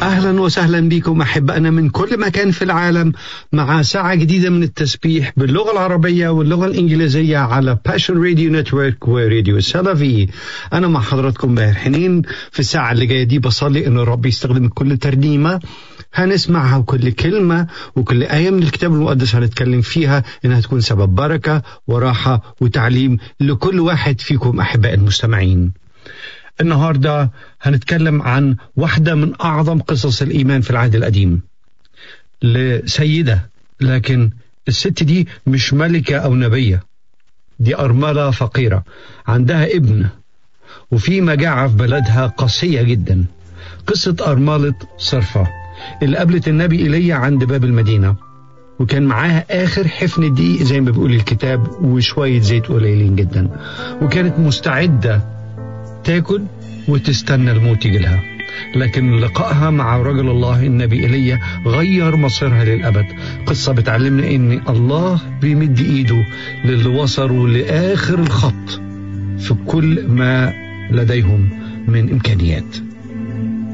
أهلا وسهلا بكم أحبائنا من كل مكان في العالم مع ساعة جديدة من التسبيح باللغة العربية واللغة الإنجليزية على Passion Radio Network وراديو سلفي. أنا مع حضراتكم باهر حنين. في الساعة اللي جاية دي بصلي إن الرب يستخدم كل ترنيمة هنسمعها وكل كلمة وكل آية من الكتاب المقدس هنتكلم فيها إنها تكون سبب بركة وراحة وتعليم لكل واحد فيكم أحباء المستمعين. النهاردة هنتكلم عن واحدة من أعظم قصص الإيمان في العهد القديم، لسيدة، لكن الست دي مش ملكة أو نبية، دي أرملة فقيرة عندها ابن وفي مجاعة في بلدها قاسية جدا. قصة أرملة صرفة اللي قابلت النبي إيليا عند باب المدينة، وكان معاها آخر حفن دقيق زي ما بيقول الكتاب وشوية زيت قليلين جدا، وكانت مستعدة تاكل وتستنى الموت يجيلها. لكن لقائها مع رجل الله النبي إيليا غير مصيرها للأبد. قصة بتعلمنا إن الله بيمد إيده للي وصلوا لآخر الخط في كل ما لديهم من إمكانيات.